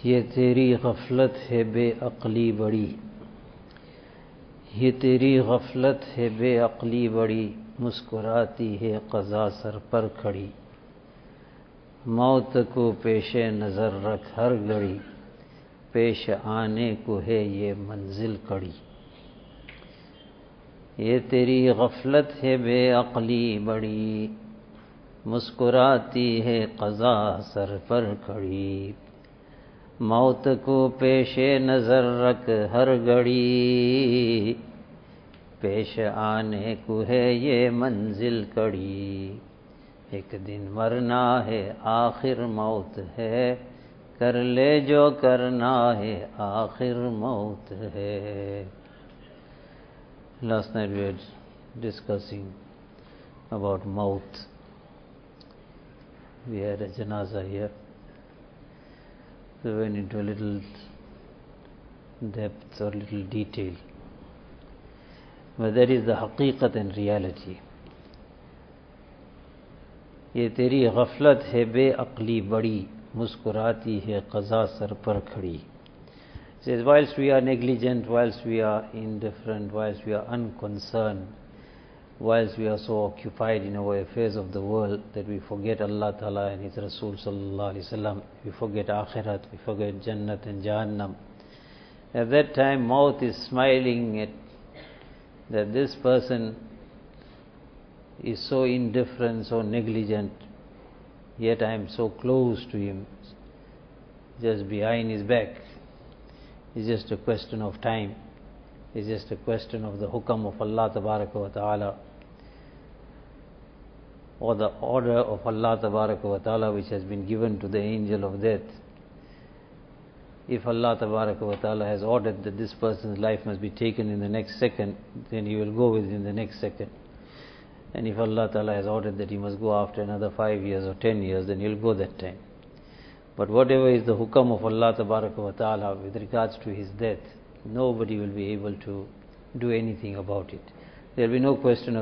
ये तेरी गफलत है बेअक्ली बड़ी, ये तेरी गफलत है बेअक्ली बड़ी, मुस्कुराती है क़ज़ा सर पर खड़ी। मौत को पेशे नज़र रख हर घड़ी, पेश आने को है ये मंजिल कड़ी। ये तेरी गफलत है बेअक्ली बड़ी, मुस्कुराती है क़ज़ा सर पर खड़ी। मौत को पेशे नज़र रख हर घड़ी, पेश आने को है ये मंजिल कड़ी। एक दिन मरना है आखिर मौत है, कर ले जो करना है आखिर मौत है। Last night we were discussing about maut. We had a janaza here. We went into a little depth or little detail. But that is the haqiqat and reality. ये तेरी गफलत है बेअक्ली बड़ी, मुस्कुराती है क़ज़ा सर पर खड़ी. It says, whilst we are negligent, whilst we are indifferent, whilst we are unconcerned, whilst we are so occupied in our affairs of the world that we forget Allah Ta'ala and His Rasul Sallallahu Alaihi Wasallam, we forget Akhirat, we forget Jannat and Jahannam. At that time, Maut is smiling at that this person is so indifferent, so negligent, yet I am so close to him, just behind his back. It's just a question of time. It's just a question of the hukam of Allah Tabaraka wa Ta'ala, or the order of Allah Tabaraka wa Ta'ala which has been given to the angel of death. If Allah Tabaraka wa Ta'ala has ordered that this person's life must be taken in the next second, then he will go within the next second. And if Allah Ta'ala has ordered that he must go after another 5 years or 10 years, then he will go that time. But whatever is the hukam of Allah Tabaraka wa Ta'ala with regards to his death, nobody will be able to do anything about it. There will be no question of